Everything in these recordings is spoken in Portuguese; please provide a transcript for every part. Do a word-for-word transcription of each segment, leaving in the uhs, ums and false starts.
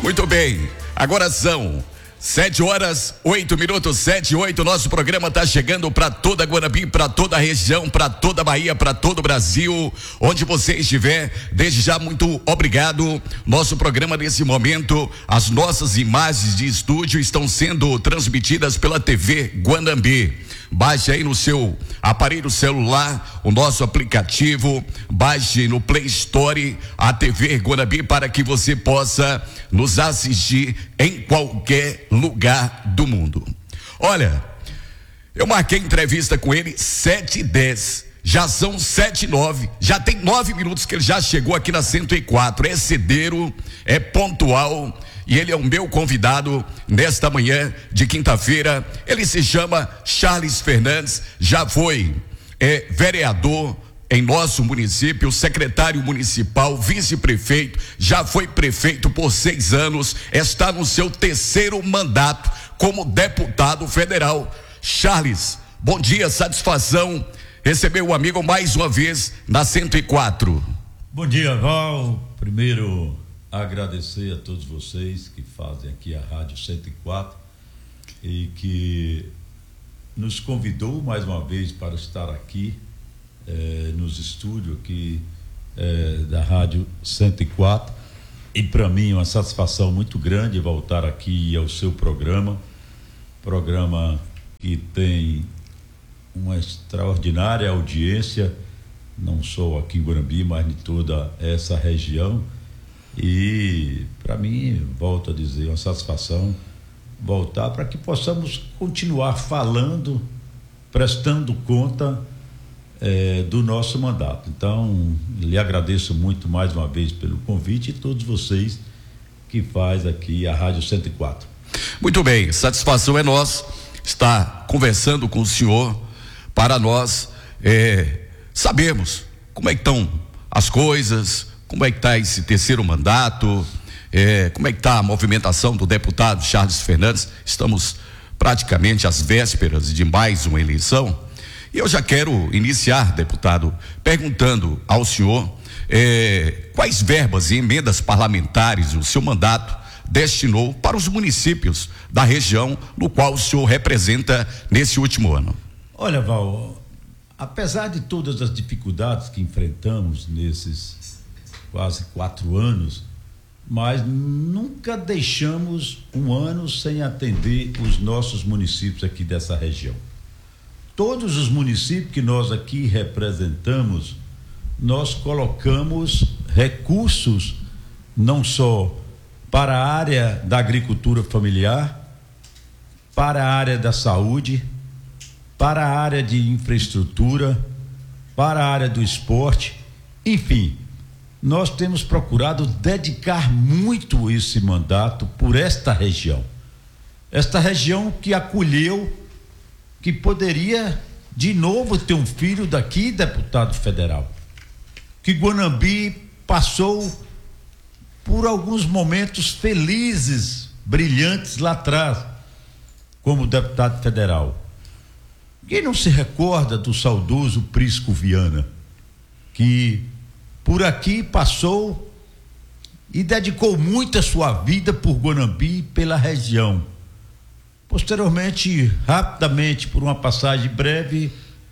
Muito bem, agora são sete horas, oito minutos, sete e oito. Nosso programa está chegando para toda Guanambi, para toda a região, para toda a Bahia, para todo o Brasil, onde você estiver. Desde já, muito obrigado. Nosso programa nesse momento, as nossas imagens de estúdio estão sendo transmitidas pela T V Guanambi. Baixe aí no seu aparelho celular o nosso aplicativo, baixe no Play Store a T V Guanambi para que você possa nos assistir em qualquer lugar do mundo. Olha, eu marquei entrevista com ele sete e dez, já são sete e nove, já tem nove minutos que ele já chegou aqui na cento e quatro, é cedeiro, é pontual. E ele é o meu convidado nesta manhã de quinta-feira. Ele se chama Charles Fernandes, já foi é, vereador em nosso município, secretário municipal, vice-prefeito, já foi prefeito por seis anos, está no seu terceiro mandato como deputado federal. Charles, bom dia, satisfação receber o amigo mais uma vez na cento e quatro. Bom dia, Val. Primeiro, agradecer a todos vocês que fazem aqui a Rádio cento e quatro e que nos convidou mais uma vez para estar aqui eh, nos estúdios aqui eh, da Rádio cento e quatro, e para mim é uma satisfação muito grande voltar aqui ao seu programa, programa que tem uma extraordinária audiência, não só aqui em Guanambi, mas em toda essa região. E para mim, volto a dizer, uma satisfação voltar para que possamos continuar falando, prestando conta eh, do nosso mandato. Então, lhe agradeço muito mais uma vez pelo convite e todos vocês que faz aqui a Rádio cento e quatro. Muito bem, satisfação é nossa estar conversando com o senhor para nós eh, sabermos como é que estão as coisas, como é que está esse terceiro mandato, é, como é que está a movimentação do deputado Charles Fernandes. Estamos praticamente às vésperas de mais uma eleição, e eu já quero iniciar, deputado, perguntando ao senhor é, quais verbas e emendas parlamentares o seu mandato destinou para os municípios da região no qual o senhor representa nesse último ano. Olha, Val, apesar de todas as dificuldades que enfrentamos nesses quase quatro anos, mas nunca deixamos um ano sem atender os nossos municípios aqui dessa região. Todos os municípios que nós aqui representamos, nós colocamos recursos não só para a área da agricultura familiar, para a área da saúde, para a área de infraestrutura, para a área do esporte, enfim. Nós temos procurado dedicar muito esse mandato por esta região. Esta região que acolheu, que poderia de novo ter um filho daqui, deputado federal. Que Guanambi passou por alguns momentos felizes, brilhantes lá atrás, como deputado federal. Quem não se recorda do saudoso Prisco Viana, que por aqui passou e dedicou muito a sua vida por Guanambi e pela região. Posteriormente, rapidamente, por uma passagem breve,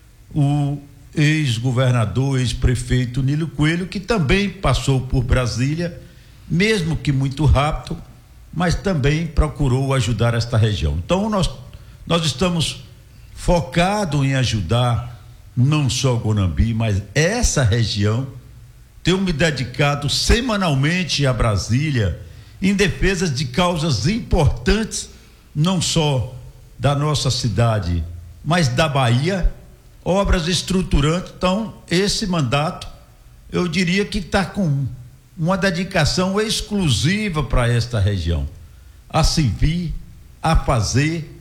o ex-governador, ex-prefeito Nílio Coelho, que também passou por Brasília, mesmo que muito rápido, mas também procurou ajudar esta região. Então, nós, nós estamos focados em ajudar não só Guanambi, mas essa região. Tenho me dedicado semanalmente a Brasília em defesa de causas importantes, não só da nossa cidade, mas da Bahia, obras estruturantes. Então, esse mandato, eu diria que está com uma dedicação exclusiva para esta região, a servir, a fazer,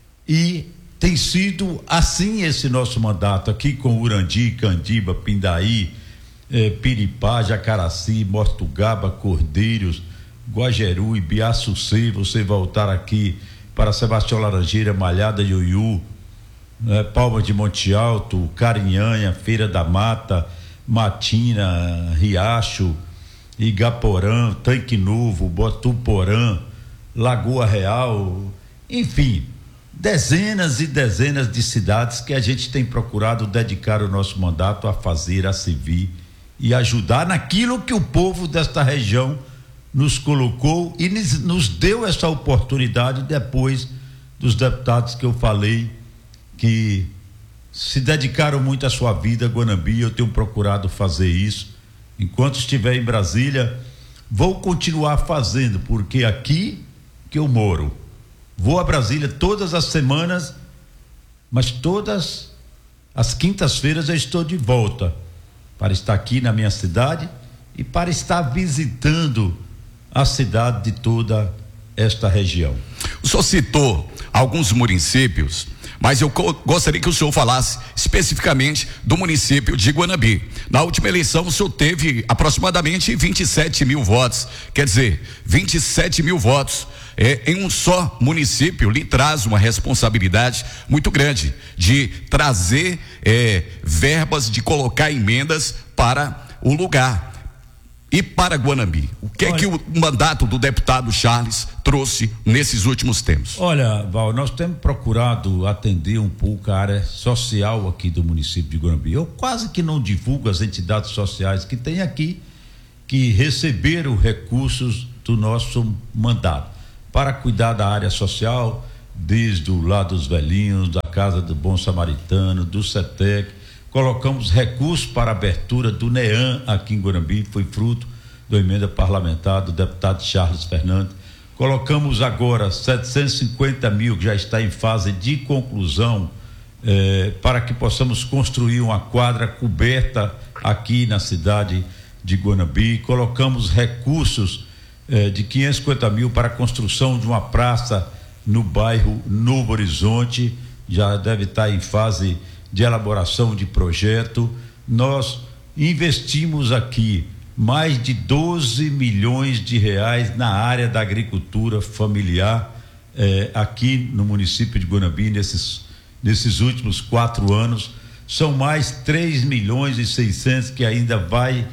e tem sido assim esse nosso mandato aqui com Urandi, Candiba, Pindaí, Eh, Piripá, Jacaraci, Mortugaba, Cordeiros, Guajeru, Ibiaçucê. Você voltar aqui para Sebastião Laranjeira, Malhada, Iuiú, eh, Palma de Monte Alto, Carinhanha, Feira da Mata, Matina, Riacho, Igaporã, Tanque Novo, Botuporã, Lagoa Real, enfim, dezenas e dezenas de cidades que a gente tem procurado dedicar o nosso mandato a fazer, a servir e ajudar naquilo que o povo desta região nos colocou e nos deu essa oportunidade depois dos deputados que eu falei que se dedicaram muito à sua vida a Guanambi. Eu tenho procurado fazer isso enquanto estiver em Brasília, vou continuar fazendo, porque aqui que eu moro, vou a Brasília todas as semanas, mas todas as quintas-feiras eu estou de volta para estar aqui na minha cidade e para estar visitando a cidade de toda esta região. O senhor citou alguns municípios, mas eu gostaria que o senhor falasse especificamente do município de Guanambi. Na última eleição o senhor teve aproximadamente vinte e sete mil votos, quer dizer, vinte e sete mil votos é, em um só município lhe traz uma responsabilidade muito grande de trazer é, verbas, de colocar emendas para o lugar. E para Guanambi, o que olha, é que o mandato do deputado Charles trouxe nesses últimos tempos? Olha, Val, nós temos procurado atender um pouco a área social aqui do município de Guanambi. Eu quase que não divulgo as entidades sociais que tem aqui, que receberam recursos do nosso mandato para cuidar da área social, desde o lado dos velhinhos, da Casa do Bom Samaritano, do CETEC. Colocamos recursos para a abertura do NEAM aqui em Guanambi, foi fruto da emenda parlamentar do deputado Charles Fernandes. Colocamos agora setecentos e cinquenta mil, que já está em fase de conclusão, eh, para que possamos construir uma quadra coberta aqui na cidade de Guanambi. Colocamos recursos eh, de quinhentos e cinquenta mil para a construção de uma praça no bairro Novo Horizonte, já deve estar em fase de elaboração de projeto. Nós investimos aqui mais de doze milhões de reais na área da agricultura familiar eh, aqui no município de Guanambi nesses, nesses últimos quatro anos. São mais três milhões e seiscentos que ainda vai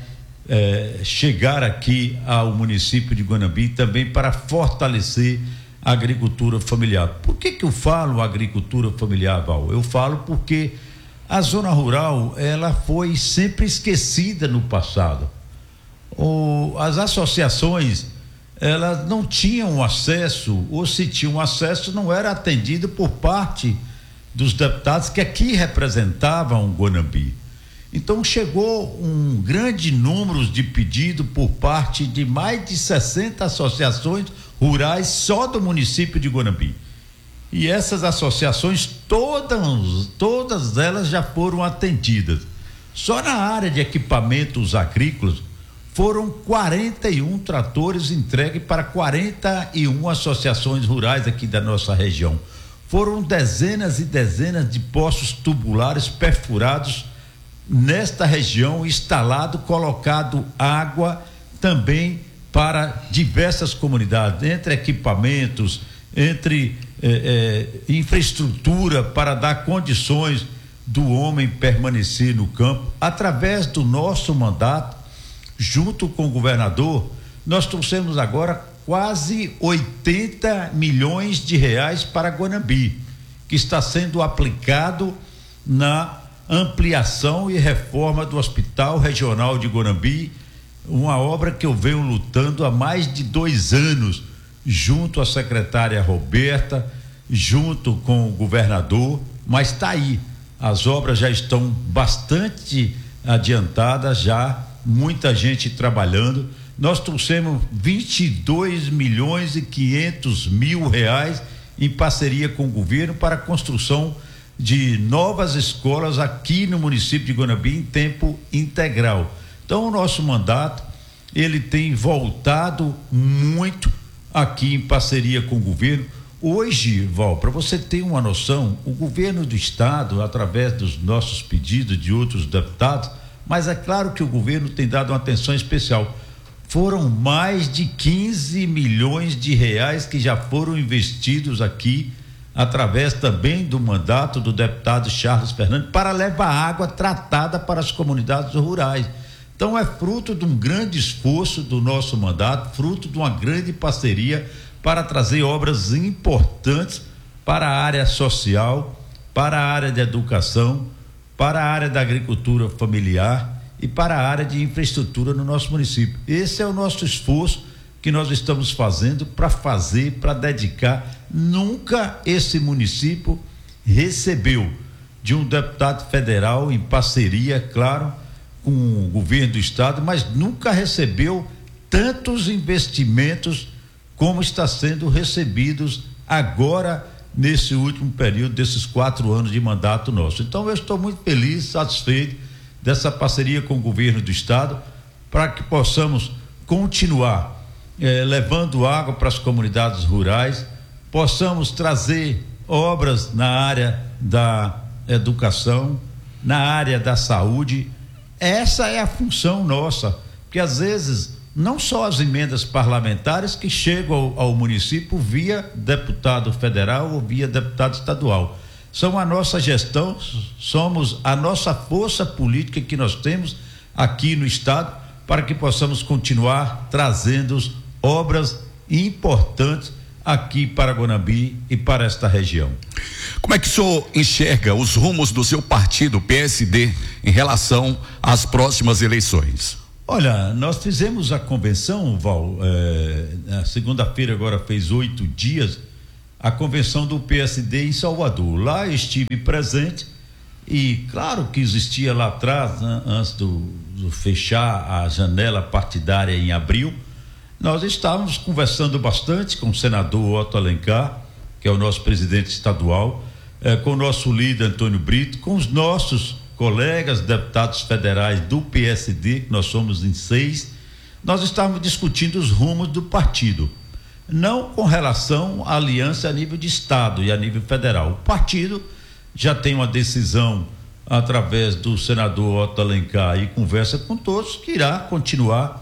eh, chegar aqui ao município de Guanambi também para fortalecer a agricultura familiar. Por que que eu falo agricultura familiar, Val? Eu falo porque a zona rural, ela foi sempre esquecida no passado. O, as associações, elas não tinham acesso, ou se tinham acesso, não era atendido por parte dos deputados que aqui representavam Guanambi. Então chegou um grande número de pedidos por parte de mais de sessenta associações rurais só do município de Guanambi. E essas associações, todas, todas elas já foram atendidas. Só na área de equipamentos agrícolas foram quarenta e um tratores entregues para quarenta e uma associações rurais aqui da nossa região. Foram dezenas e dezenas de poços tubulares perfurados nesta região, instalado, colocado água também para diversas comunidades, entre equipamentos, entre eh, eh, infraestrutura para dar condições do homem permanecer no campo. Através do nosso mandato, junto com o governador, nós trouxemos agora quase oitenta milhões de reais para Guanambi, que está sendo aplicado na ampliação e reforma do Hospital Regional de Guanambi, uma obra que eu venho lutando há mais de dois anos, junto à secretária Roberta, junto com o governador, mas está aí, as obras já estão bastante adiantadas, já muita gente trabalhando. Nós trouxemos vinte e dois milhões e quinhentos mil reais em parceria com o governo para a construção de novas escolas aqui no município de Guanambi em tempo integral. Então o nosso mandato, ele tem voltado muito aqui em parceria com o governo. Hoje, Val, para você ter uma noção, o governo do estado, através dos nossos pedidos de outros deputados, mas é claro que o governo tem dado uma atenção especial, foram mais de quinze milhões de reais que já foram investidos aqui, através também do mandato do deputado Charles Fernandes, para levar água tratada para as comunidades rurais. Então é fruto de um grande esforço do nosso mandato, fruto de uma grande parceria para trazer obras importantes para a área social, para a área de educação, para a área da agricultura familiar e para a área de infraestrutura no nosso município. Esse é o nosso esforço que nós estamos fazendo para fazer, para dedicar. Nunca esse município recebeu de um deputado federal, em parceria, claro, com o governo do estado, mas nunca recebeu tantos investimentos como está sendo recebidos agora nesse último período desses quatro anos de mandato nosso. Então eu estou muito feliz, satisfeito dessa parceria com o governo do estado para que possamos continuar eh, levando água para as comunidades rurais, possamos trazer obras na área da educação, na área da saúde. Essa é a função nossa, porque às vezes não só as emendas parlamentares que chegam ao, ao município via deputado federal ou via deputado estadual, são a nossa gestão, somos a nossa força política que nós temos aqui no estado para que possamos continuar trazendo obras importantes aqui para Guanambi e para esta região. Como é que o senhor enxerga os rumos do seu partido, P S D, em relação às próximas eleições? Olha, nós fizemos a convenção, Val, é, na segunda-feira agora fez oito dias, a convenção do P S D em Salvador. Lá eu estive presente e claro que existia lá atrás, né, antes do, do fechar a janela partidária em abril, nós estávamos conversando bastante com o senador Otto Alencar, que é o nosso presidente estadual, eh, com o nosso líder Antônio Brito, com os nossos colegas deputados federais do P S D, que nós somos em seis. Nós estávamos discutindo os rumos do partido, não com relação à aliança a nível de estado e a nível federal. O partido já tem uma decisão através do senador Otto Alencar e conversa com todos que irá continuar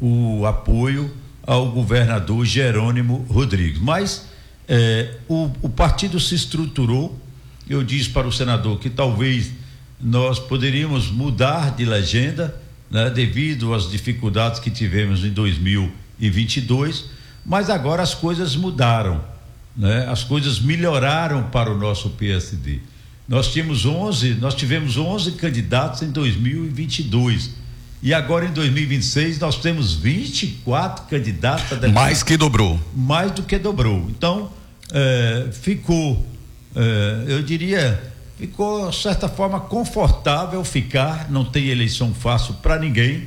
o apoio ao governador Jerônimo Rodrigues, mas eh, o, o partido se estruturou. Eu disse para o senador que talvez nós poderíamos mudar de legenda, né, devido às dificuldades que tivemos em dois mil e vinte e dois, mas agora as coisas mudaram, né? As coisas melhoraram para o nosso P S D. Nós tínhamos onze, nós tivemos onze candidatos em dois mil e vinte e dois. E agora em dois mil e vinte e seis nós temos vinte e quatro candidatos a deputado. Mais que dobrou. Mais do que dobrou. Então, eh, ficou, eh, eu diria, ficou, de certa forma, confortável ficar. Não tem eleição fácil para ninguém,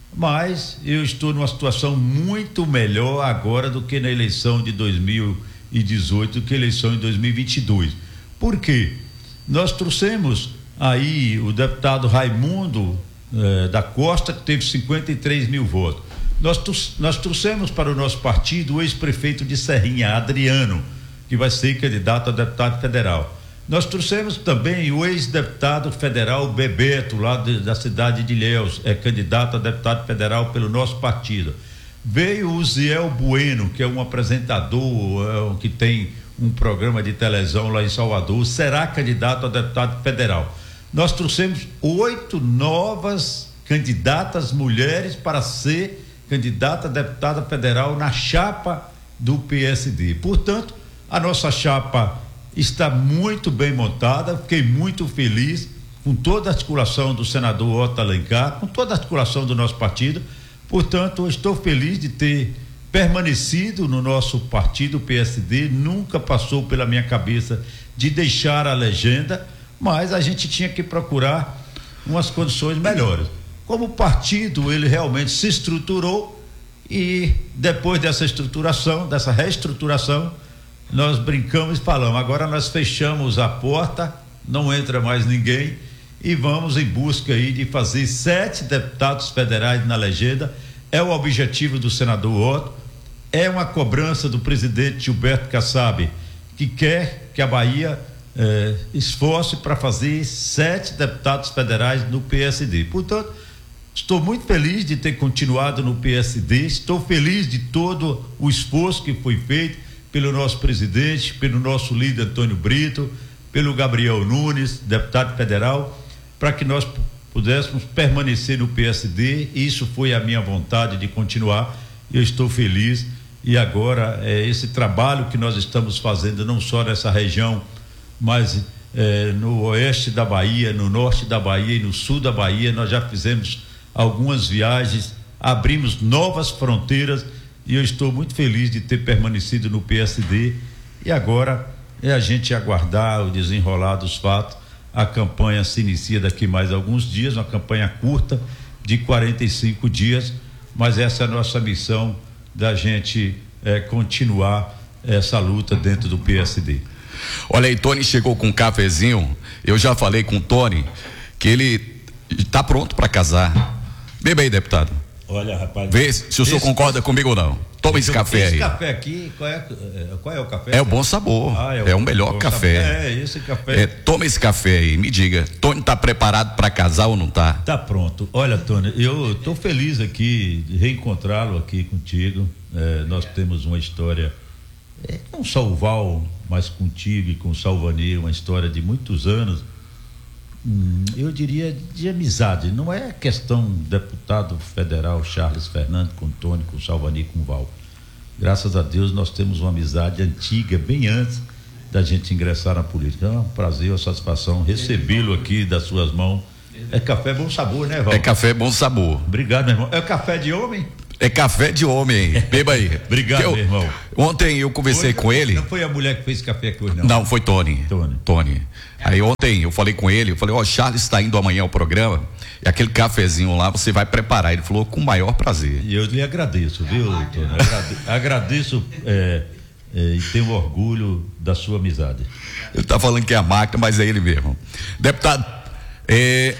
mas eu estou numa situação muito melhor agora do que na eleição de dois mil e dezoito, do que a eleição em dois mil e vinte e dois. Por quê? Nós trouxemos aí o deputado Raimundo Eh, da Costa, que teve cinquenta e três mil votos. Nós, nós trouxemos para o nosso partido o ex-prefeito de Serrinha, Adriano, que vai ser candidato a deputado federal. Nós trouxemos também o ex-deputado federal Bebeto, lá de, da cidade de Ilhéus, é candidato a deputado federal pelo nosso partido. Veio o Ziel Bueno, que é um apresentador é, que tem um programa de televisão lá em Salvador, será candidato a deputado federal. Nós trouxemos oito novas candidatas mulheres para ser candidata a deputada federal na chapa do P S D. Portanto, a nossa chapa está muito bem montada. Fiquei muito feliz com toda a articulação do senador Otto Alencar, com toda a articulação do nosso partido. Portanto, estou feliz de ter permanecido no nosso partido, P S D. Nunca passou pela minha cabeça de deixar a legenda, mas a gente tinha que procurar umas condições melhores. Como o partido, ele realmente se estruturou e depois dessa estruturação, dessa reestruturação, nós brincamos e falamos, agora nós fechamos a porta, não entra mais ninguém e vamos em busca aí de fazer sete deputados federais na legenda. É o objetivo do senador Otto, é uma cobrança do presidente Gilberto Kassab, que quer que a Bahia Eh, esforce para fazer sete deputados federais no P S D. Portanto, estou muito feliz de ter continuado no P S D, estou feliz de todo o esforço que foi feito pelo nosso presidente, pelo nosso líder Antônio Brito, pelo Gabriel Nunes, deputado federal, para que nós pudéssemos permanecer no P S D. Isso foi a minha vontade de continuar. Eu estou feliz e agora é, esse trabalho que nós estamos fazendo não só nessa região, mas é, no oeste da Bahia, no norte da Bahia e no sul da Bahia, nós já fizemos algumas viagens, abrimos novas fronteiras e eu estou muito feliz de ter permanecido no P S D. E agora é a gente aguardar o desenrolar dos fatos. A campanha se inicia daqui mais alguns dias, uma campanha curta de quarenta e cinco dias, mas essa é a nossa missão, da gente é, continuar essa luta dentro do P S D. Olha aí, Tony chegou com um cafezinho. Eu já falei com o Tony que ele está pronto para casar. Beba aí, deputado. Olha, rapaz. Vê se o senhor concorda comigo ou não. Toma esse café esse aí. Esse café aqui, qual é, qual é o café? É o Bom Sabor. Ah, é, o, é o melhor bom café. café. É, esse café. É, toma esse café aí, me diga. Tony tá preparado para casar ou não tá? Tá pronto. Olha, Tony, eu tô feliz aqui de reencontrá-lo aqui contigo. É, nós temos uma história, é, não só o Val, mas contigo e com o Salvani, uma história de muitos anos. Hum, eu diria de amizade, não é questão deputado federal Charles Fernando com Tony, com Salvani, com Val. Graças a Deus nós temos uma amizade antiga, bem antes da gente ingressar na política. É um prazer, uma satisfação recebê-lo aqui das suas mãos. É café bom sabor, né, Val? É café bom sabor. Obrigado, meu irmão. É café de homem? É café de homem, beba aí. Obrigado, eu, meu irmão. Ontem eu conversei foi, com ele. Não foi a mulher que fez café aqui hoje, não? Não, foi Tony. Tony. Tony. Aí ontem eu falei com ele, eu falei, ó, oh, Charles está indo amanhã ao programa, e aquele cafezinho lá você vai preparar. Ele falou, com o maior prazer. E eu lhe agradeço, viu, Tony? Agrade, agradeço é, é, e tenho orgulho da sua amizade. Ele está falando que é a máquina, mas é ele mesmo. Deputado, é,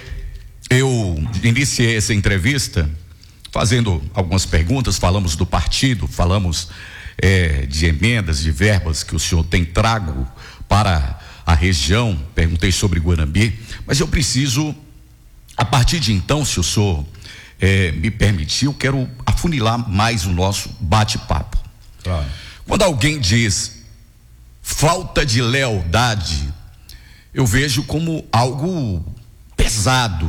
eu iniciei essa entrevista fazendo algumas perguntas, falamos do partido, falamos é, de emendas, de verbas que o senhor tem trago para a região, perguntei sobre Guanambi, mas eu preciso, a partir de então, se o senhor é, me permitir, eu quero afunilar mais o nosso bate-papo. Claro. Quando alguém diz falta de lealdade, eu vejo como algo pesado.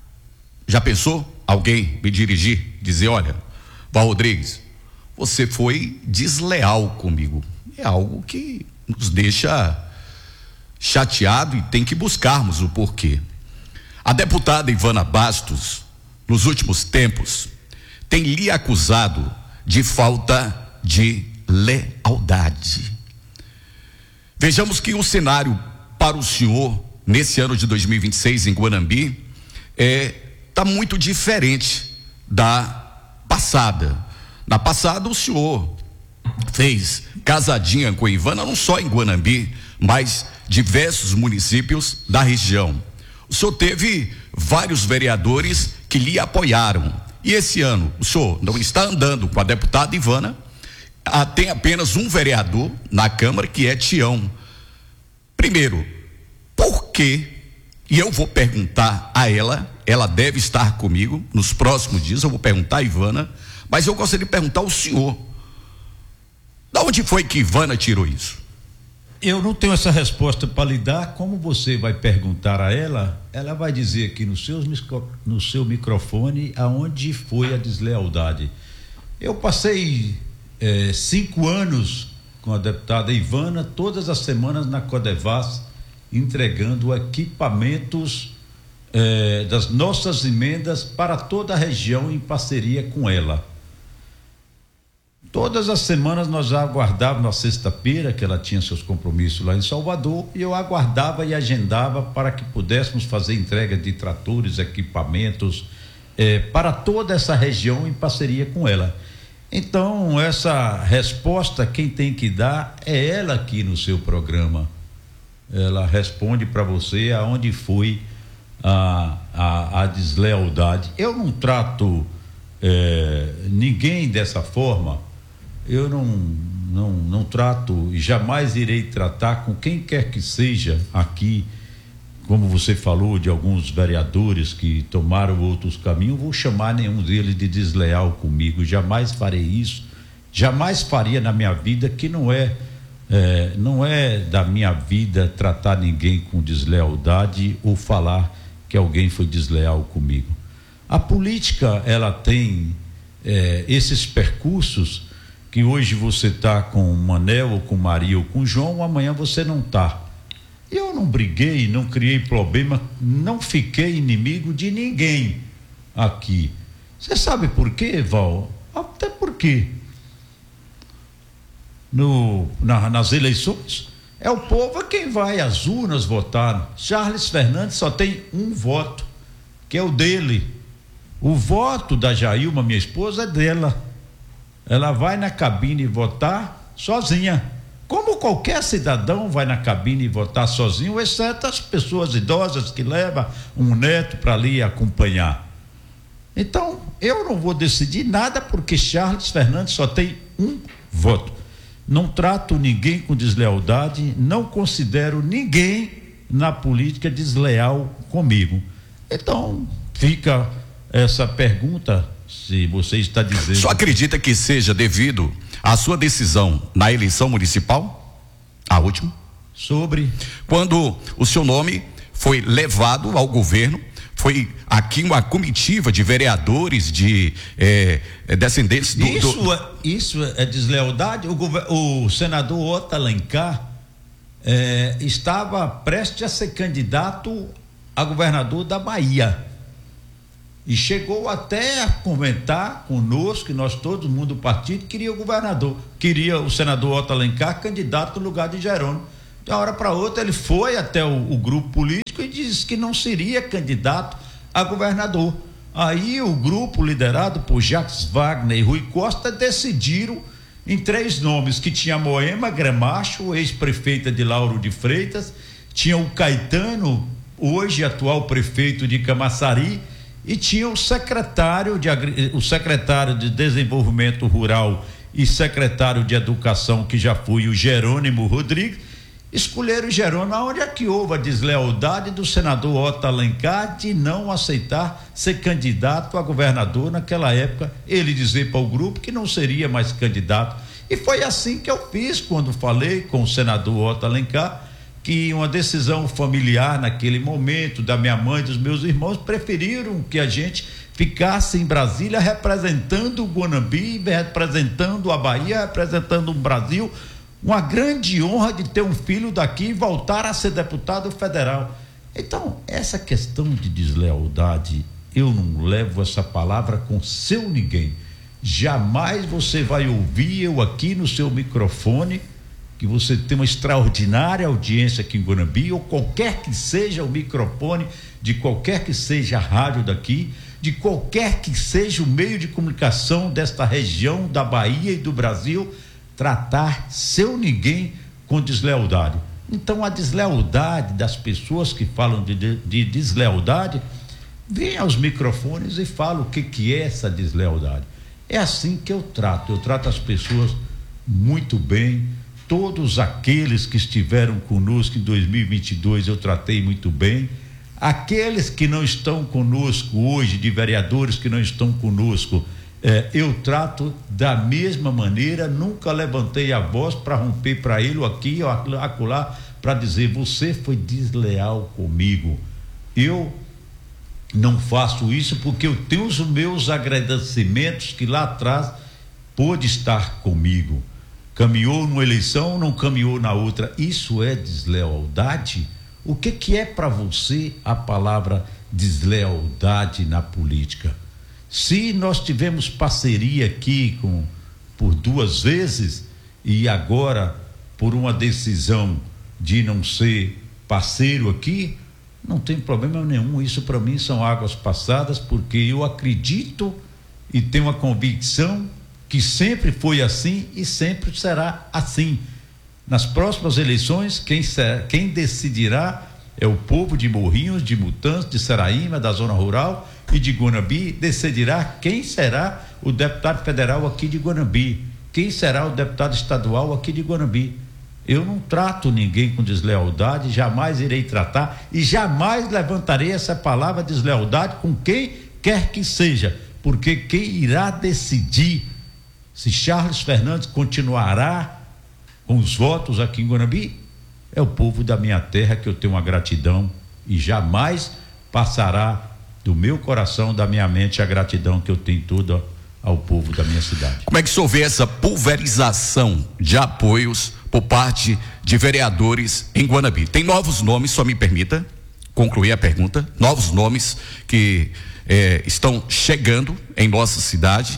Já pensou? Alguém me dirigir, dizer, olha, Val Rodrigues, você foi desleal comigo. É algo que nos deixa chateado e tem que buscarmos o porquê. A deputada Ivana Bastos, nos últimos tempos, tem lhe acusado de falta de lealdade. Vejamos que o cenário para o senhor, nesse ano de dois mil e vinte e seis, em Guanambi, é está muito diferente da passada. Na passada o senhor fez casadinha com a Ivana, não só em Guanambi, mas diversos municípios da região. O senhor teve vários vereadores que lhe apoiaram. E esse ano o senhor não está andando com a deputada Ivana, ah, tem apenas um vereador na Câmara, que é Tião. Primeiro, por quê? E eu vou perguntar a ela, ela deve estar comigo nos próximos dias, eu vou perguntar a Ivana, mas eu gostaria de perguntar ao senhor, de onde foi que Ivana tirou isso? Eu não tenho essa resposta para lhe dar. Como você vai perguntar a ela, ela vai dizer aqui no seu, no seu microfone aonde foi a deslealdade. Eu passei eh, cinco anos com a deputada Ivana, todas as semanas na Codevas, entregando equipamentos eh, das nossas emendas para toda a região em parceria com ela. Todas as semanas nós já aguardávamos na sexta-feira, que ela tinha seus compromissos lá em Salvador, e eu aguardava e agendava para que pudéssemos fazer entrega de tratores, equipamentos eh, para toda essa região em parceria com ela. Então, essa resposta quem tem que dar é ela aqui no seu programa. Ela responde para você aonde foi a, a, a deslealdade. Eu não trato eh, ninguém dessa forma. Eu não, não, não trato e jamais irei tratar com quem quer que seja aqui, como você falou, de alguns vereadores que tomaram outros caminhos. Vou chamar nenhum deles de desleal comigo. Jamais farei isso. Jamais faria na minha vida, que não é É, não é da minha vida tratar ninguém com deslealdade ou falar que alguém foi desleal comigo. A política, ela tem é, esses percursos que hoje você está com o Manel, ou com Maria, ou com João, amanhã você não está. Eu não briguei, não criei problema, não fiquei inimigo de ninguém aqui. Você sabe por quê, Val? Até porque no, na, nas eleições é o povo quem vai às urnas votar. Charles Fernandes só tem um voto, que é o dele. O voto da Jailma, minha esposa, é dela. Ela vai na cabine votar sozinha, como qualquer cidadão vai na cabine votar sozinho, exceto as pessoas idosas que levam um neto para ali acompanhar. Então, eu não vou decidir nada porque Charles Fernandes só tem um voto. Não trato ninguém com deslealdade, não considero ninguém na política desleal comigo. Então, fica essa pergunta, se você está dizendo... Só acredita que seja devido à sua decisão na eleição municipal? A última? Sobre? Quando o seu nome foi levado ao governo, foi aqui uma comitiva de vereadores, de eh, descendentes do... Isso, do... É, isso é deslealdade? O, gover... o senador Otto Alencar eh, estava prestes a ser candidato a governador da Bahia. E chegou até a comentar conosco, que nós, todo mundo do partido, queria o governador, queria o senador Otto Alencar candidato no lugar de Jerônimo. De uma hora para outra, ele foi até o, o grupo político e disse que não seria candidato a governador. Aí o grupo, liderado por Jacques Wagner e Rui Costa, decidiram em três nomes, que tinha a Moema Gramacho, ex-prefeita de Lauro de Freitas, tinha o Caetano, hoje atual prefeito de Camaçari, e tinha o secretário de, o secretário de Desenvolvimento Rural e secretário de Educação, que já foi o Jerônimo Rodrigues. Escolheram o Jerônimo, onde é que houve a deslealdade do senador Otto Alencar de não aceitar ser candidato a governador naquela época, ele dizer para o grupo que não seria mais candidato. E foi assim que eu fiz quando falei com o senador Otto Alencar, que uma decisão familiar naquele momento da minha mãe e dos meus irmãos preferiram que a gente ficasse em Brasília representando o Guanambi, representando a Bahia, representando o Brasil. Uma grande honra de ter um filho daqui e voltar a ser deputado federal. Então, essa questão de deslealdade, eu não levo essa palavra com seu ninguém. Jamais você vai ouvir eu aqui no seu microfone, que você tem uma extraordinária audiência aqui em Guanambi, ou qualquer que seja o microfone, de qualquer que seja a rádio daqui, de qualquer que seja o meio de comunicação desta região da Bahia e do Brasil, tratar seu ninguém com deslealdade. Então, a deslealdade das pessoas que falam de, de, de deslealdade, vem aos microfones e fala o que, que é essa deslealdade. É assim que eu trato, eu trato as pessoas muito bem. Todos aqueles que estiveram conosco em dois mil e vinte e dois eu tratei muito bem. Aqueles que não estão conosco hoje, de vereadores que não estão conosco, eh, eu trato da mesma maneira. Nunca levantei a voz para romper para ele ou aqui ou acolá para dizer você foi desleal comigo. Eu não faço isso porque eu tenho os meus agradecimentos que lá atrás pôde estar comigo. Caminhou numa eleição, não caminhou na outra. Isso é deslealdade? O que que é para você a palavra deslealdade na política? Se nós tivemos parceria aqui com por duas vezes e agora por uma decisão de não ser parceiro aqui, não tem problema nenhum. Isso para mim são águas passadas, porque eu acredito e tenho a convicção que sempre foi assim e sempre será assim. Nas próximas eleições, quem, ser, quem decidirá é o povo de Morrinhos, de Mutantes, de Saraíma, da zona rural e de Guanambi, decidirá quem será o deputado federal aqui de Guanambi, quem será o deputado estadual aqui de Guanambi. Eu não trato ninguém com deslealdade, jamais irei tratar e jamais levantarei essa palavra deslealdade com quem quer que seja, porque quem irá decidir se Charles Fernandes continuará com os votos aqui em Guanambi é o povo da minha terra, que eu tenho uma gratidão e jamais passará do meu coração, da minha mente, a gratidão que eu tenho toda ao povo da minha cidade. Como é que o senhor vê essa pulverização de apoios por parte de vereadores em Guanabi? Tem novos nomes, só me permita concluir a pergunta, novos nomes que eh, estão chegando em nossa cidade.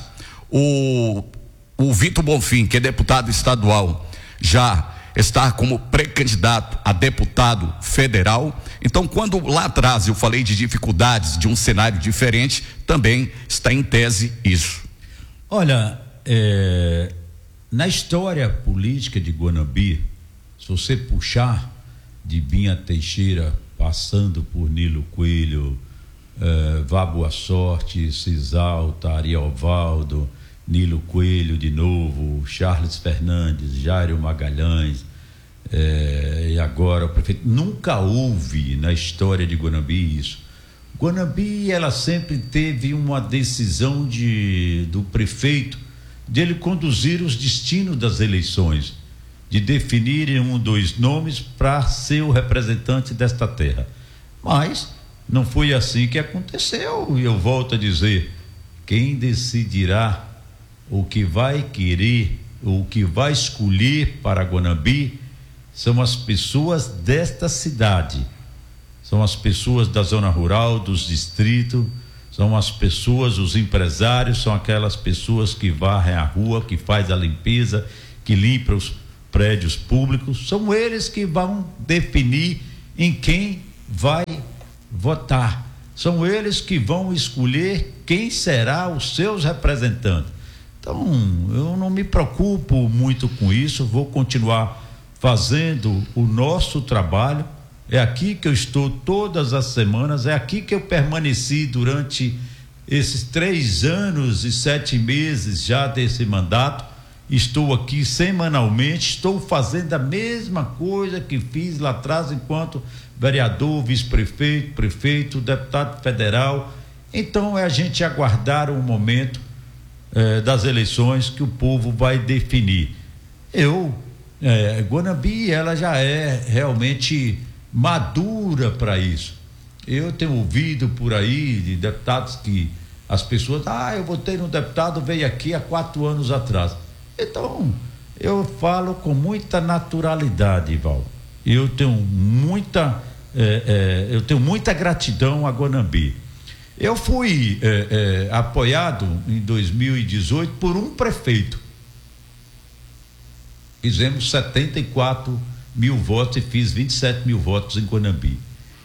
O, o Vitor Bonfim, que é deputado estadual, já está como pré-candidato a deputado federal. Então, quando lá atrás eu falei de dificuldades, de um cenário diferente, também está em tese isso. Olha, é, na história política de Guanabi, se você puxar de Binha Teixeira, passando por Nilo Coelho, é, Vá Boa Sorte, Cisalta, Ariovaldo, Nilo Coelho de novo, Charles Fernandes, Jairo Magalhães, é, e agora o prefeito. Nunca houve na história de Guanabi isso. Guanabi, ela sempre teve uma decisão de, do prefeito de ele conduzir os destinos das eleições, de definirem um, dois nomes para ser o representante desta terra. Mas não foi assim que aconteceu, e eu volto a dizer, quem decidirá o que vai querer, o que vai escolher para Guanabi, são as pessoas desta cidade, são as pessoas da zona rural, dos distritos, são as pessoas, os empresários, são aquelas pessoas que varrem a rua, que faz a limpeza, que limpa os prédios públicos, são eles que vão definir em quem vai votar, são eles que vão escolher quem será os seus representantes. Então, eu não me preocupo muito com isso, vou continuar fazendo o nosso trabalho. É aqui que eu estou todas as semanas, é aqui que eu permaneci durante esses três anos e sete meses já desse mandato. Estou aqui semanalmente, estou fazendo a mesma coisa que fiz lá atrás enquanto vereador, vice-prefeito, prefeito, deputado federal. Então, é a gente aguardar um momento Eh, das eleições que o povo vai definir. Eu, eh, Guanabi, ela já é realmente madura para isso. Eu tenho ouvido por aí de deputados que as pessoas, ah, eu votei no deputado, veio aqui há quatro anos atrás. Então, eu falo com muita naturalidade, Val. Eu tenho muita, eh, eu tenho muita gratidão a Guanabi. Eu fui é, é, apoiado em dois mil e dezoito por um prefeito. Fizemos setenta e quatro mil votos e fiz vinte e sete mil votos em Guanabi.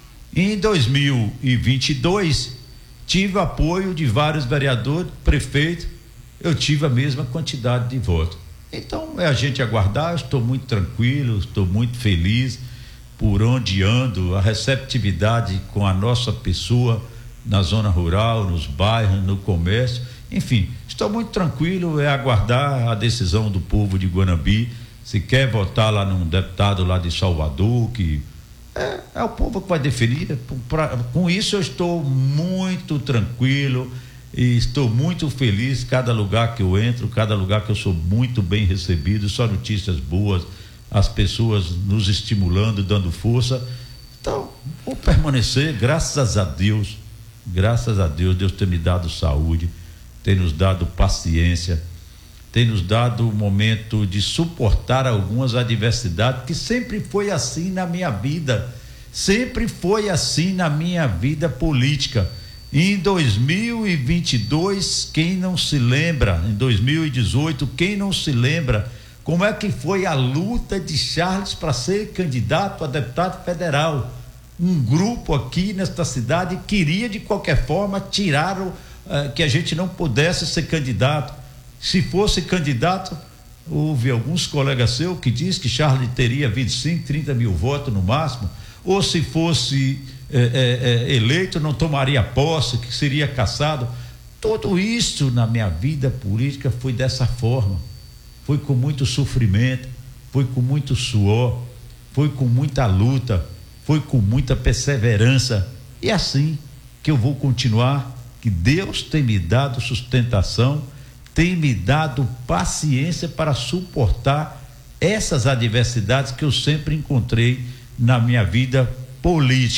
Em dois mil e vinte e dois, tive apoio de vários vereadores, prefeitos, eu tive a mesma quantidade de votos. Então é a gente aguardar, eu estou muito tranquilo, estou muito feliz por onde ando, a receptividade com a nossa pessoa na zona rural, nos bairros, no comércio, enfim, estou muito tranquilo, é aguardar a decisão do povo de Guanabi, se quer votar lá num deputado lá de Salvador, que é, é o povo que vai definir. Pra, com isso eu estou muito tranquilo e estou muito feliz, cada lugar que eu entro, cada lugar que eu sou muito bem recebido, só notícias boas, as pessoas nos estimulando, dando força. Então, vou permanecer, graças a Deus. Graças a Deus, Deus tem me dado saúde, tem nos dado paciência, tem nos dado o momento de suportar algumas adversidades, que sempre foi assim na minha vida, sempre foi assim na minha vida política. Em dois mil e vinte e dois, quem não se lembra, em dois mil e dezoito, quem não se lembra como é que foi a luta de Charles para ser candidato a deputado federal? Um grupo aqui nesta cidade queria de qualquer forma tirar o, uh, que a gente não pudesse ser candidato. Se fosse candidato, houve alguns colegas seus que diz que Charles teria vinte e cinco, trinta mil votos no máximo, ou se fosse eh, eh, eleito não tomaria posse, que seria cassado. Tudo isso na minha vida política foi dessa forma, foi com muito sofrimento, foi com muito suor, foi com muita luta, foi com muita perseverança, e assim que eu vou continuar, que Deus tem me dado sustentação, tem me dado paciência para suportar essas adversidades que eu sempre encontrei na minha vida política.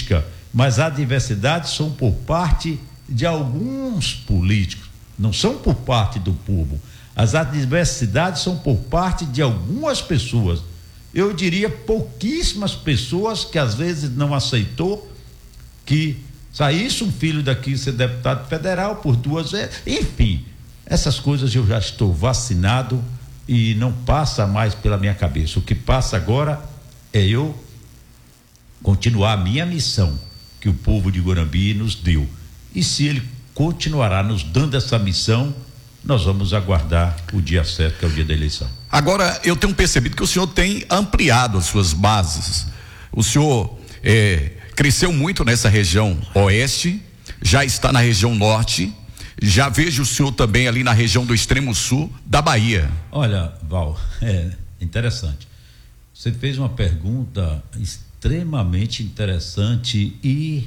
mas as adversidades são por parte de alguns políticos, não são por parte do povo. As adversidades são por parte de algumas pessoas. Eu diria pouquíssimas pessoas que às vezes não aceitou que saísse um filho daqui ser deputado federal por duas vezes. Enfim, essas coisas eu já estou vacinado e não passa mais pela minha cabeça. O que passa agora é eu continuar a minha missão que o povo de Guarambi nos deu. E se ele continuará nos dando essa missão, nós vamos aguardar o dia certo, que é o dia da eleição. Agora, eu tenho percebido que o senhor tem ampliado as suas bases. O senhor é, cresceu muito nessa região oeste, já está na região norte, já vejo o senhor também ali na região do extremo sul da Bahia. Olha, Val, é interessante. Você fez uma pergunta extremamente interessante e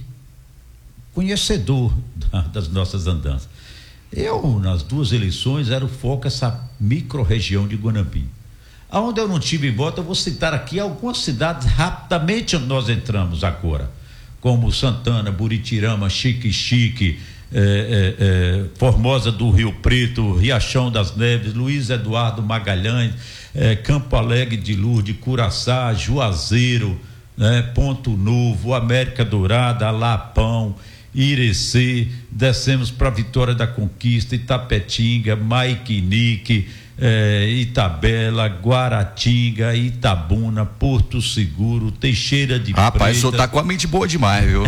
conhecedor da, das nossas andanças. Eu, nas duas eleições, era o foco essa micro-região de Guarambi. Aonde eu não tive voto, eu vou citar aqui algumas cidades rapidamente onde nós entramos agora, como Santana, Buritirama, Xique-Xique, eh, eh, eh, Formosa do Rio Preto, Riachão das Neves, Luiz Eduardo Magalhães, eh, Campo Alegre de Lourdes, Curaçá, Juazeiro, né, Ponto Novo, América Dourada, Alapão, Irecê, descemos para Vitória da Conquista, Itapetinga, Maiquinique, eh, Itabela, Guaratinga, Itabuna, Porto Seguro, Teixeira de Freitas. Rapaz, o senhor tá com a mente boa demais, viu?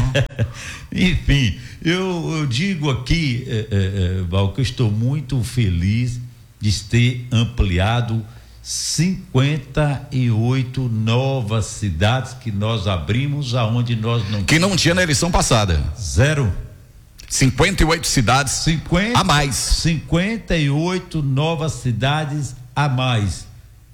Enfim, eu, eu digo aqui, eh, eh, Val, que eu estou muito feliz de ter ampliado cinquenta e oito novas cidades que nós abrimos, aonde nós não que não tinha na eleição passada. Zero. cinquenta e oito cidades cinquenta, a mais. cinquenta e oito novas cidades a mais.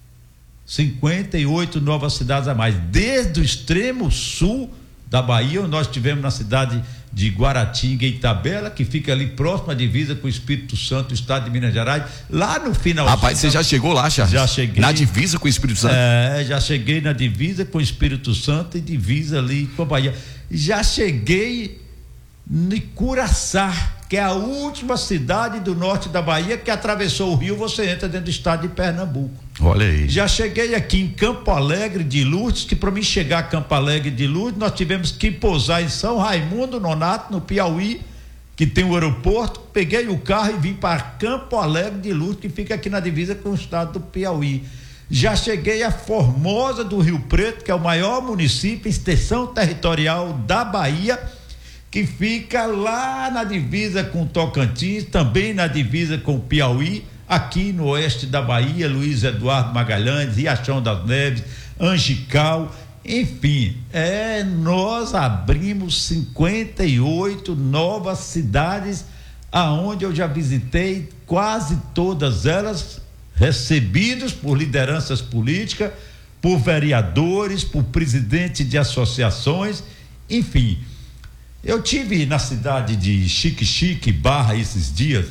cinquenta e oito novas cidades a mais. Desde o extremo sul da Bahia, onde nós tivemos na cidade de Guaratinga e Itabela, que fica ali próximo à divisa com o Espírito Santo, o estado de Minas Gerais, lá no final. Rapaz, você já chegou lá, Charles? Já cheguei. Na divisa com o Espírito Santo? É, já cheguei na divisa com o Espírito Santo e divisa ali com a Bahia. Já cheguei em Curaçá, que é a última cidade do norte da Bahia que atravessou o rio, você entra dentro do estado de Pernambuco. Olha aí. Já cheguei aqui em Campo Alegre de Lourdes, que para mim chegar a Campo Alegre de Lourdes, nós tivemos que pousar em São Raimundo Nonato, no Piauí, que tem o aeroporto. Peguei o carro e vim para Campo Alegre de Lourdes, que fica aqui na divisa com o estado do Piauí. Já cheguei a Formosa do Rio Preto, que é o maior município, extensão territorial da Bahia, que fica lá na divisa com Tocantins, também na divisa com o Piauí, aqui no oeste da Bahia, Luiz Eduardo Magalhães, Riachão das Neves, Angical, enfim, é, nós abrimos cinquenta e oito novas cidades, aonde eu já visitei quase todas elas, recebidos por lideranças políticas, por vereadores, por presidentes de associações, enfim. Eu tive na cidade de Xique-Xique, Barra, esses dias,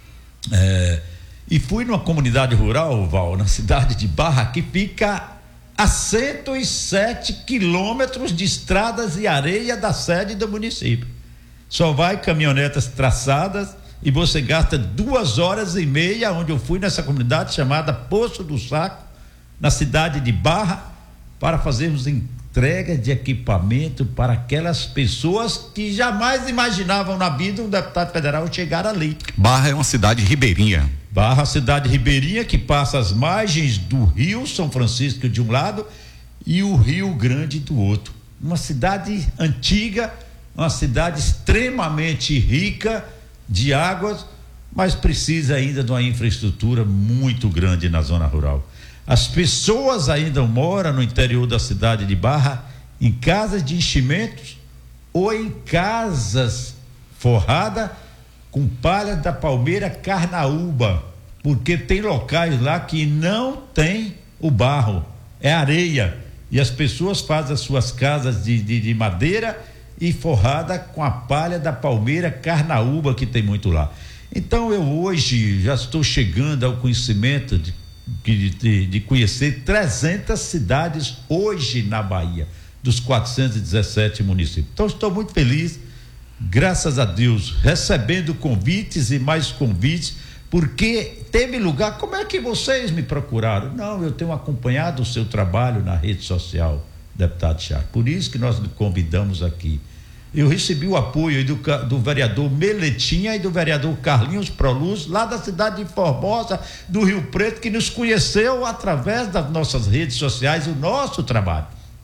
é, e fui numa comunidade rural, Val, na cidade de Barra, que fica a cento e sete quilômetros de estradas e areia da sede do município. Só vai caminhonetas traçadas e você gasta duas horas e meia, onde eu fui nessa comunidade chamada Poço do Saco, na cidade de Barra, para fazermos entrega de equipamento para aquelas pessoas que jamais imaginavam na vida um deputado federal chegar ali. Barra é uma cidade ribeirinha. Barra, cidade ribeirinha que passa as margens do Rio São Francisco de um lado e o Rio Grande do outro. Uma cidade antiga, uma cidade extremamente rica de águas, mas precisa ainda de uma infraestrutura muito grande na zona rural. As pessoas ainda moram no interior da cidade de Barra em casas de enchimentos ou em casas forradas com palha da palmeira carnaúba, porque tem locais lá que não tem o barro, é areia, e as pessoas fazem as suas casas de, de, de madeira e forrada com a palha da palmeira carnaúba, que tem muito lá. Então eu hoje já estou chegando ao conhecimento de De, de, de conhecer trezentas cidades hoje na Bahia. dos quatrocentos e dezessete municípios. Então, estou muito feliz, graças a Deus, recebendo convites e mais convites, porque teve lugar. Como é que vocês me procuraram? Não, eu tenho acompanhado o seu trabalho na rede social, deputado Charles. Por isso que nós convidamos aqui. Eu recebi o apoio do, do vereador Meletinha e do vereador Carlinhos Proluz, lá da cidade de Formosa, do Rio Preto, que nos conheceu através das nossas redes sociais, o nosso trabalho.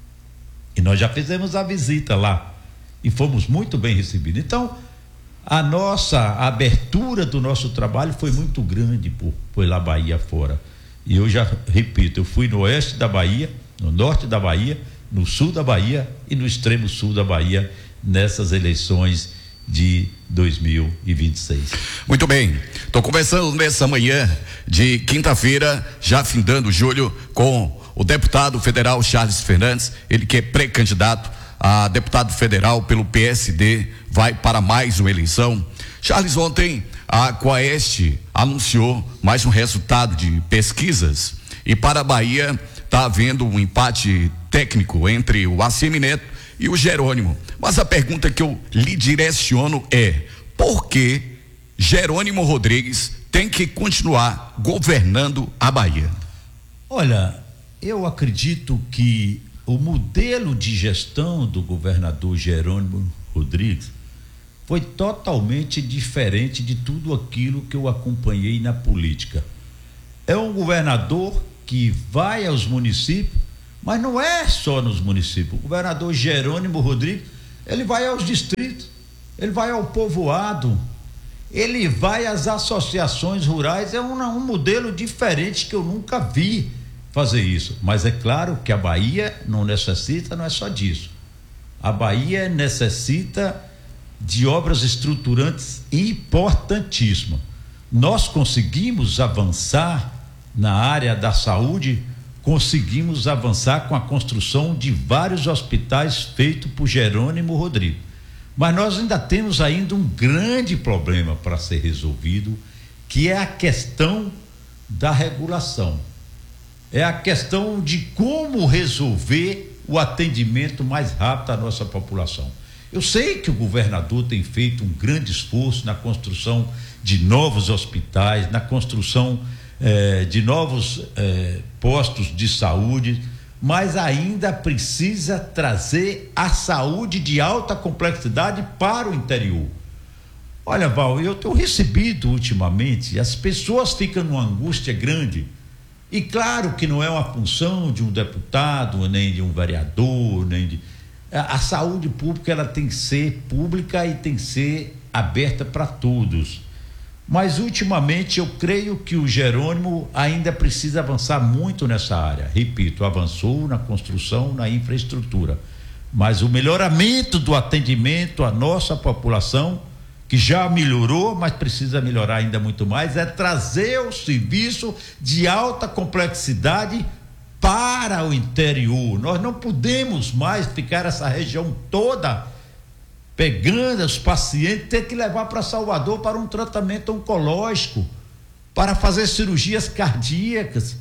E nós já fizemos a visita lá e fomos muito bem recebidos. Então, a nossa a abertura do nosso trabalho foi muito grande por, por lá Bahia fora. E eu já repito, eu fui no oeste da Bahia, no norte da Bahia, no sul da Bahia e no extremo sul da Bahia, nessas eleições de dois mil e vinte e seis. Muito bem, estou conversando nessa manhã de quinta-feira, já findando julho, com o deputado federal Charles Fernandes, ele que é pré-candidato a deputado federal pelo P S D, vai para mais uma eleição. Charles, ontem a Coaeste anunciou mais um resultado de pesquisas e para a Bahia está havendo um empate técnico entre o A C M Neto e o Jerônimo. Mas a pergunta que eu lhe direciono é: por que Jerônimo Rodrigues tem que continuar governando a Bahia? Olha, eu acredito que o modelo de gestão do governador Jerônimo Rodrigues foi totalmente diferente de tudo aquilo que eu acompanhei na política. É um governador que vai aos municípios, mas não é só nos municípios. O governador Jerônimo Rodrigues, ele vai aos distritos, ele vai ao povoado, ele vai às associações rurais. É um, um modelo diferente que eu nunca vi fazer isso. Mas é claro que a Bahia não necessita, não é só disso. A Bahia necessita de obras estruturantes importantíssimas. Nós conseguimos avançar na área da saúde, conseguimos avançar com a construção de vários hospitais feitos por Jerônimo Rodrigues. Mas nós ainda temos ainda um grande problema para ser resolvido, que é a questão da regulação. É a questão de como resolver o atendimento mais rápido à nossa população. Eu sei que o governador tem feito um grande esforço na construção de novos hospitais, na construção eh, de novos eh, postos de saúde, mas ainda precisa trazer a saúde de alta complexidade para o interior. Olha, Val, eu tenho recebido ultimamente, as pessoas ficam numa angústia grande. E claro que não é uma função de um deputado, nem de um vereador, nem de... A saúde pública, ela tem que ser pública e tem que ser aberta para todos. Mas ultimamente eu creio que o Jerônimo ainda precisa avançar muito nessa área. Repito, avançou na construção, na infraestrutura. Mas o melhoramento do atendimento à nossa população, que já melhorou, mas precisa melhorar ainda muito mais, é trazer o serviço de alta complexidade para o interior. Nós não podemos mais ficar essa região toda pegando os pacientes, ter que levar para Salvador para um tratamento oncológico, para fazer cirurgias cardíacas.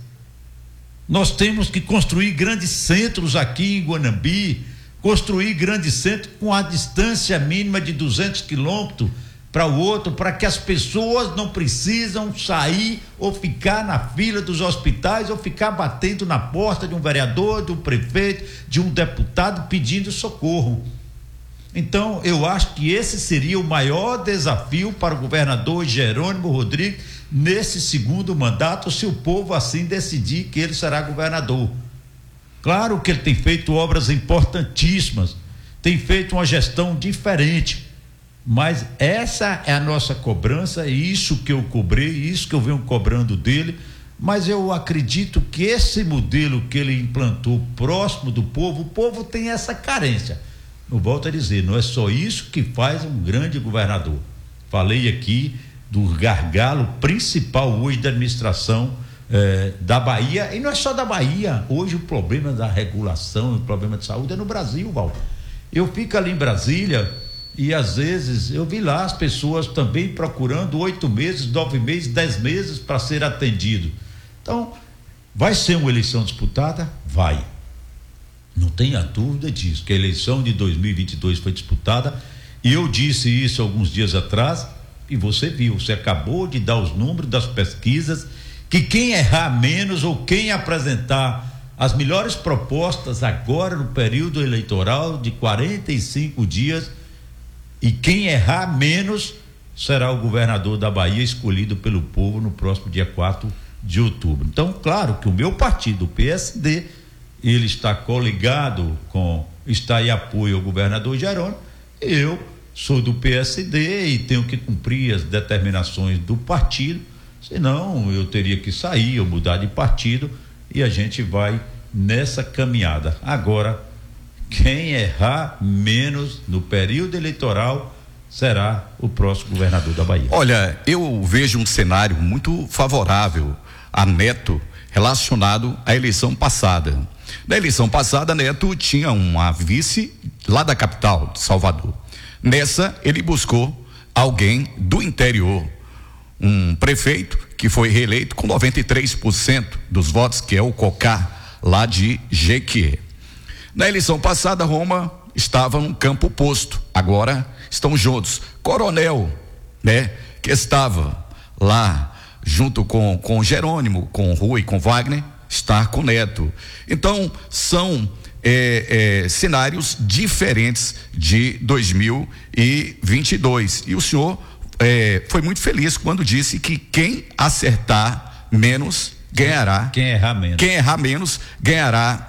Nós temos que construir grandes centros aqui em Guanambi, construir grandes centros com a distância mínima de duzentos quilômetros para o outro, para que as pessoas não precisam sair ou ficar na fila dos hospitais ou ficar batendo na porta de um vereador, de um prefeito, de um deputado pedindo socorro. Então, eu acho que esse seria o maior desafio para o governador Jerônimo Rodrigues nesse segundo mandato, se o povo assim decidir que ele será governador. Claro que ele tem feito obras importantíssimas, tem feito uma gestão diferente, mas essa é a nossa cobrança, e isso que eu cobrei, isso que eu venho cobrando dele. Mas eu acredito que esse modelo que ele implantou próximo do povo, o povo tem essa carência. Eu volto a dizer, não é só isso que faz um grande governador. Falei aqui do gargalo principal hoje da administração eh, da Bahia, e não é só da Bahia. Hoje o problema da regulação, o problema de saúde é no Brasil, Val. Eu fico ali em Brasília e às vezes eu vi lá as pessoas também procurando oito meses, nove meses, dez meses para ser atendido. Então, vai ser uma eleição disputada? Vai. Não tenha dúvida disso, que a eleição de dois mil e vinte e dois foi disputada, e eu disse isso alguns dias atrás, e você viu, você acabou de dar os números das pesquisas, que quem errar menos ou quem apresentar as melhores propostas agora no período eleitoral de quarenta e cinco dias, e quem errar menos será o governador da Bahia escolhido pelo povo no próximo dia quatro de outubro. Então, claro que o meu partido, o P S D, ele está coligado com, está em apoio ao governador Jerônimo. Eu sou do P S D e tenho que cumprir as determinações do partido, senão eu teria que sair ou mudar de partido, e a gente vai nessa caminhada. Agora, quem errar menos no período eleitoral será o próximo governador da Bahia. Olha, eu vejo um cenário muito favorável a Neto relacionado à eleição passada. Na eleição passada, Neto tinha uma vice lá da capital, de Salvador. Nessa, ele buscou alguém do interior, um prefeito que foi reeleito com noventa e três por cento dos votos, que é o Cocá, lá de Jequié. Na eleição passada, Roma estava num campo oposto, agora estão juntos. Coronel, né, que estava lá junto com com Jerônimo, com Rui, com Wagner, está com Neto. Então são é, é, cenários diferentes de dois mil e vinte e dois. E o senhor é, foi muito feliz quando disse que quem acertar menos ganhará. Quem errar menos. Quem errar menos ganhará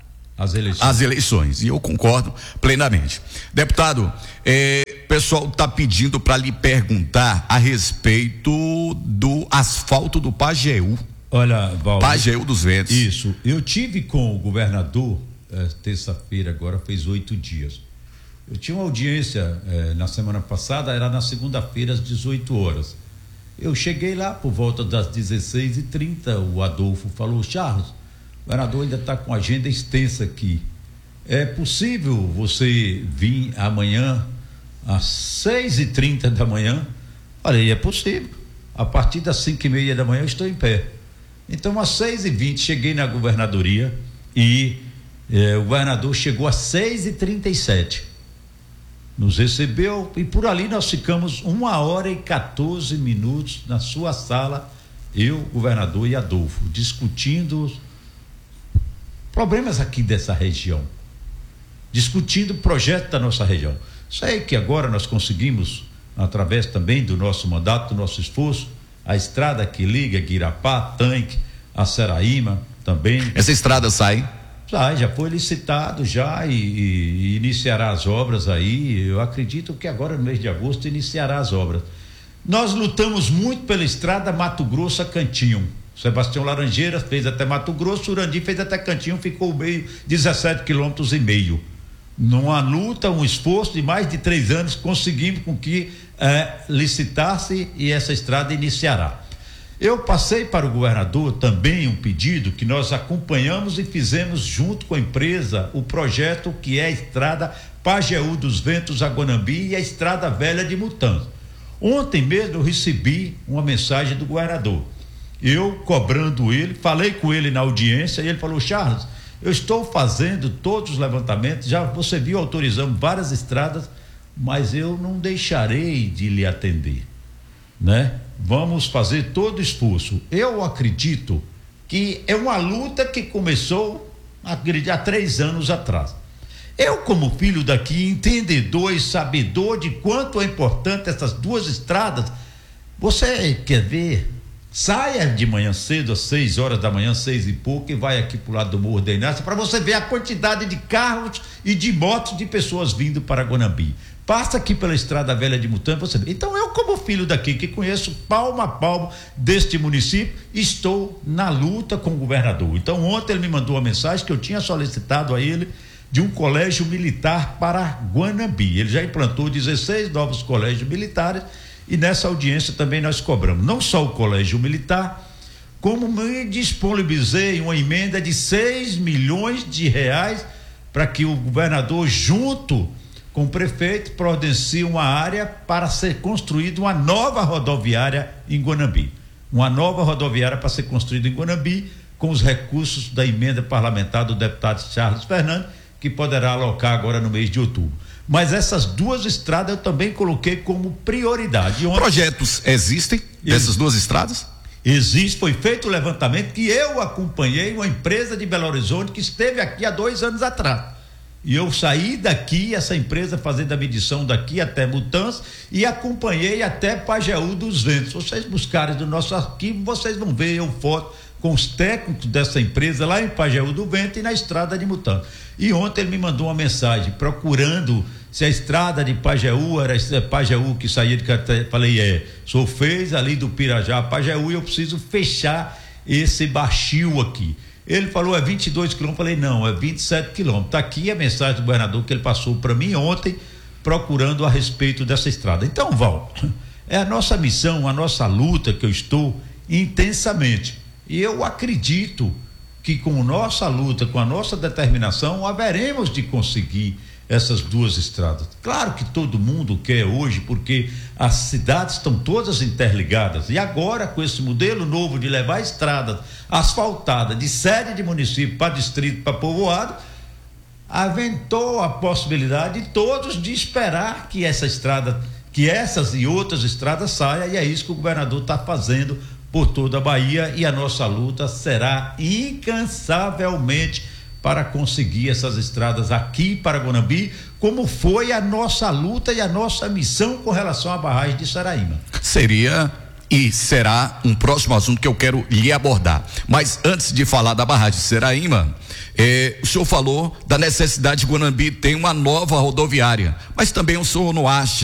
as eleições. As eleições, e eu concordo plenamente. Deputado, eh, o pessoal está pedindo para lhe perguntar a respeito do asfalto do Pajeú. Olha, Valdo, Pajeú dos Ventos. Isso, eu tive com o governador eh, terça-feira, agora fez oito dias. Eu tinha uma audiência eh, na semana passada, era na segunda-feira às dezoito horas. Eu cheguei lá por volta das dezesseis e trinta, o Adolfo falou: Charles, o governador ainda está com agenda extensa aqui. É possível você vir amanhã às seis e trinta da manhã? Falei, é possível. A partir das cinco e meia da manhã eu estou em pé. Então, às seis e vinte cheguei na governadoria e eh, o governador chegou às seis e trinta e sete. Nos recebeu e por ali nós ficamos uma hora e quatorze minutos na sua sala, eu, governador e Adolfo, discutindo problemas aqui dessa região, discutindo o projeto da nossa região. Sei que agora nós conseguimos, através também do nosso mandato, do nosso esforço, a estrada que liga Guirapá, Tanque, a Seraíma também. Essa estrada sai? Sai, já foi licitado já e, e, e iniciará as obras aí. Eu acredito que agora no mês de agosto iniciará as obras. Nós lutamos muito pela estrada Mato Grosso a Cantinho. Sebastião Laranjeiras fez até Mato Grosso, Urandi fez até Cantinho, ficou o meio dezessete quilômetros e meio. Numa luta, um esforço de mais de três anos, conseguimos com que eh, licitasse e essa estrada iniciará. Eu passei para o governador também um pedido que nós acompanhamos e fizemos junto com a empresa o projeto que é a estrada Pajeú dos Ventos a Guanambi e a estrada velha de Mutanz. Ontem mesmo eu recebi uma mensagem do governador. Eu cobrando ele, falei com ele na audiência e ele falou: Charles, eu estou fazendo todos os levantamentos, já você viu, autorizamos várias estradas, mas eu não deixarei de lhe atender, né? Vamos fazer todo o esforço. Eu acredito que é uma luta que começou há, há três anos atrás. Eu, como filho daqui, entendedor e sabedor de quanto é importante essas duas estradas, você quer ver? Saia de manhã cedo, às seis horas da manhã, seis e pouco, e vai aqui pro lado do Morro da Inácia para você ver a quantidade de carros e de motos de pessoas vindo para Guanambi. Passa aqui pela Estrada Velha de Mutanz, você vê. Então eu, como filho daqui, que conheço palmo a palmo deste município, estou na luta com o governador. Então ontem ele me mandou uma mensagem que eu tinha solicitado a ele de um colégio militar para Guanambi. Ele já implantou dezesseis novos colégios militares e nessa audiência também nós cobramos não só o colégio militar, como me disponibilizei uma emenda de seis milhões de reais para que o governador, junto com o prefeito, providencie uma área para ser construída uma nova rodoviária em Guanambi. Uma nova rodoviária para ser construída em Guanambi, com os recursos da emenda parlamentar do deputado Charles Fernandes, que poderá alocar agora no mês de outubro. Mas essas duas estradas eu também coloquei como prioridade. Ontem, projetos existem dessas duas estradas? Existe, foi feito o levantamento que eu acompanhei uma empresa de Belo Horizonte que esteve aqui há dois anos atrás. E eu saí daqui, essa empresa fazendo a medição daqui até Mutança e acompanhei até Pajeú dos Ventos. Vocês buscarem do nosso arquivo, vocês vão ver eu foto com os técnicos dessa empresa lá em Pajeú do Vento e na estrada de Mutança. E ontem ele me mandou uma mensagem procurando se a estrada de Pajeú era Pajeú que saía de Caté. Falei, é, o senhor fez ali do Pirajá a Pajeú e eu preciso fechar esse baixio aqui. Ele falou, é vinte e dois quilômetros, falei, não, é vinte e sete quilômetros. Está aqui a mensagem do governador que ele passou para mim ontem, procurando a respeito dessa estrada. Então, Val, é a nossa missão, a nossa luta que eu estou intensamente. E eu acredito que com a nossa luta, com a nossa determinação, haveremos de conseguir essas duas estradas. Claro que todo mundo quer hoje, porque as cidades estão todas interligadas, e agora com esse modelo novo de levar estradas asfaltadas de sede de município para distrito, para povoado, aventou a possibilidade de todos de esperar que essa estrada, que essas e outras estradas saiam, e é isso que o governador está fazendo por toda a Bahia, e a nossa luta será incansavelmente para conseguir essas estradas aqui para Guanambi, como foi a nossa luta e a nossa missão com relação à barragem de Saraíma. Seria e será um próximo assunto que eu quero lhe abordar. Mas antes de falar da barragem de Saraíma, eh, o senhor falou da necessidade de Guanambi ter uma nova rodoviária, mas também o senhor não acha